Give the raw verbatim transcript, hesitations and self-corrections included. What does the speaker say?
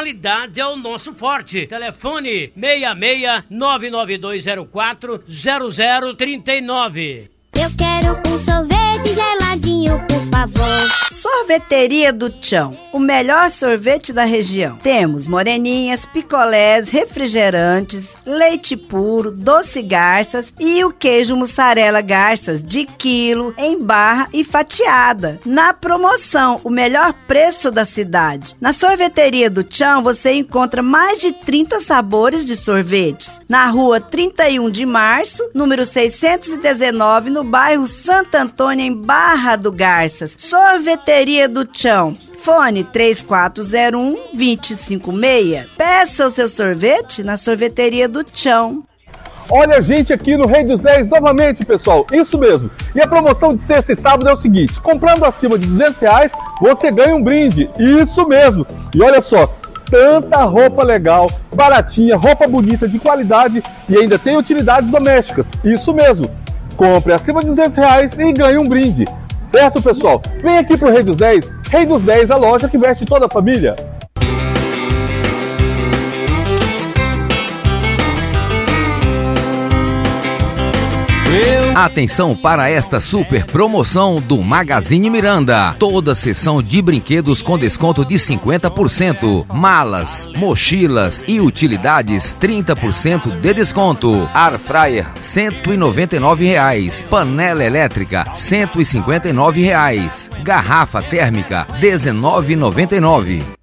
qualidade é o nosso forte. Telefone seis seis nove nove dois zero quatro zero zero três nove. Eu quero um sorvete geladinho, por favor. Sorveteria do Tchão, o melhor sorvete da região. Temos moreninhas, picolés, refrigerantes, leite puro, doce garças e o queijo mussarela garças de quilo, em barra e fatiada. Na promoção, o melhor preço da cidade. Na Sorveteria do Tchão você encontra mais de trinta sabores de sorvetes. Na rua trinta e um de março, número seiscentos e dezenove, no bairro Santo Antônio, em Barra do Garças. Sorveteria do Tchão. Fone três quatro zero um, dois cinco seis. Peça o seu sorvete na Sorveteria do Tchão. Olha a gente aqui no Rei dos dez novamente, pessoal. Isso mesmo. E a promoção de sexta e sábado é o seguinte: comprando acima de duzentos reais, você ganha um brinde. Isso mesmo. E olha só, tanta roupa legal, baratinha, roupa bonita, de qualidade e ainda tem utilidades domésticas. Isso mesmo. Compre acima de duzentos reais e ganhe um brinde. Certo, pessoal? Vem aqui pro Rei dos dez. Rei dos dez, a loja que veste toda a família. Atenção para esta super promoção do Magazine Miranda. Toda seção de brinquedos com desconto de cinquenta por cento. Malas, mochilas e utilidades, trinta por cento de desconto. Air fryer, cento e noventa e nove reais. Panela elétrica, cento e cinquenta e nove reais. Garrafa térmica, dezenove reais e noventa e nove centavos.